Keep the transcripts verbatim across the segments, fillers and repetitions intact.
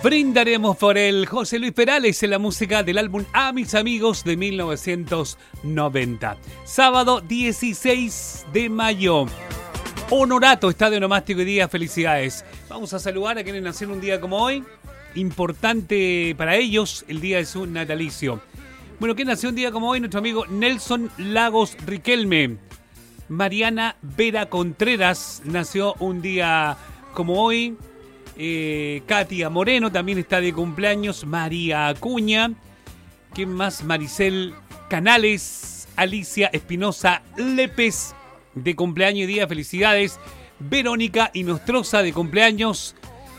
Brindaremos por él. José Luis Perales en la música del álbum A Mis Amigos de mil novecientos noventa. Sábado dieciséis de mayo. Honorato, estadio onomástico y día. Felicidades. Vamos a saludar a quienes nacieron un día como hoy. Importante para ellos el día de su natalicio. Bueno, ¿quién nació un día como hoy? Nuestro amigo Nelson Lagos Riquelme. Mariana Vera Contreras nació un día como hoy. Eh, Katia Moreno también está de cumpleaños. María Acuña. ¿Quién más? Maricel Canales. Alicia Espinosa Lépez de cumpleaños y día. Felicidades. Verónica Inostroza de cumpleaños.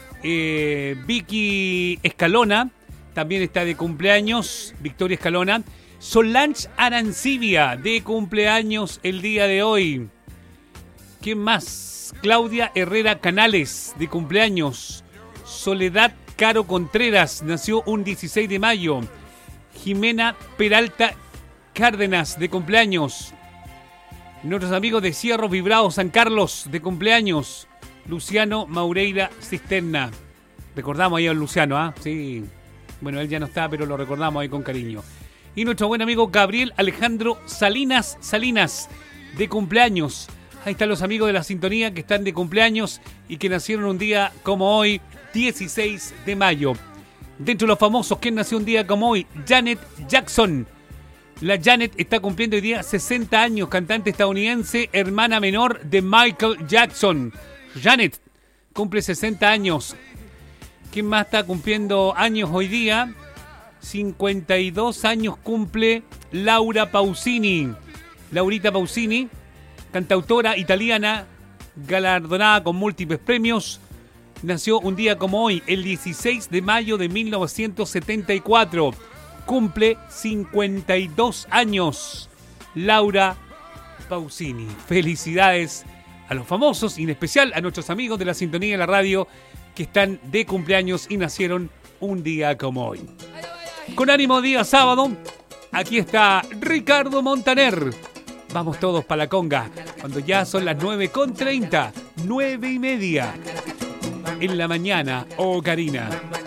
Eh, Vicky Escalona también está de cumpleaños. Victoria Escalona. Solange Arancibia de cumpleaños el día de hoy. ¿Quién más? Claudia Herrera Canales de cumpleaños. Soledad Caro Contreras nació un dieciséis de mayo. Jimena Peralta Cárdenas de cumpleaños. Nuestros amigos de Cierros Vibrados San Carlos de cumpleaños. Luciano Maureira Cisterna. Recordamos ahí a Luciano, ¿ah? ¿eh? Sí. Bueno, él ya no está, pero lo recordamos ahí con cariño. Y nuestro buen amigo Gabriel Alejandro Salinas Salinas de cumpleaños. Ahí están los amigos de la sintonía que están de cumpleaños y que nacieron un día como hoy, dieciséis de mayo. Dentro de los famosos, ¿quién nació un día como hoy? Janet Jackson. La Janet está cumpliendo hoy día sesenta años, cantante estadounidense, hermana menor de Michael Jackson. Janet cumple sesenta años. ¿Quién más está cumpliendo años hoy día? cincuenta y dos años cumple Laura Pausini. Laurita Pausini, cantautora italiana, galardonada con múltiples premios. Nació un día como hoy, el dieciséis de mayo de mil novecientos setenta y cuatro. Cumple cincuenta y dos años. Laura Pausini. Felicidades a los famosos y en especial a nuestros amigos de la sintonía de la radio que están de cumpleaños y nacieron un día como hoy. Con ánimo día sábado, aquí está Ricardo Montaner. Vamos todos para la conga, cuando ya son las nueve con treinta, nueve y media en la mañana, oh Karina.